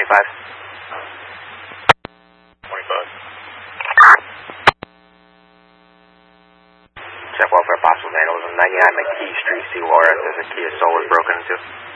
25. 25. Check welfare, possible man. It was on 99 McKee Street, Seawara. There's a Kia Soul was broken into.